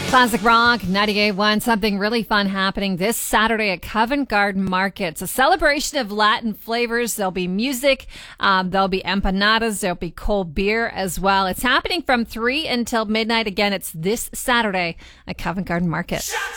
Classic Rock 98.1. Something really fun happening this Saturday at Covent Garden Market. It's a celebration of Latin flavors. There'll be music, there'll be empanadas, there'll be cold beer as well. It's happening from 3 until midnight. Again, it's this Saturday at Covent Garden Market.